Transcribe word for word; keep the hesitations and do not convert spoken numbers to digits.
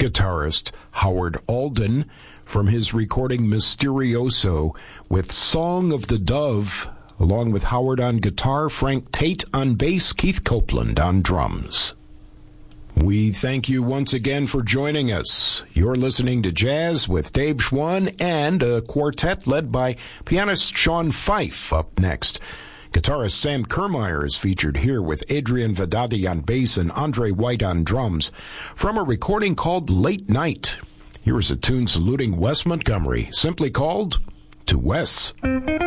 guitarist Howard Alden from his recording Mysterioso with Song of the Dove, along with Howard on guitar, Frank Tate on bass, Keith Copeland on drums. We thank you once again for joining us. You're listening to Jazz with Dave Schwann and a quartet led by pianist Sean Fife. Up next, guitarist Sam Kermeyer is featured here with Adrian Vedati on bass and Andre White on drums from a recording called Late Night. Here is a tune saluting Wes Montgomery, simply called To Wes.